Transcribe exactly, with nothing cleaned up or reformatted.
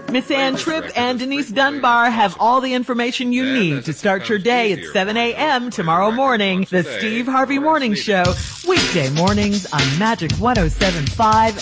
Miss Ann Tripp and Denise Dunbar have all the information you need to start your day at seven a.m. tomorrow morning. The Steve Harvey Morning Show, weekday mornings on Magic one oh seven point five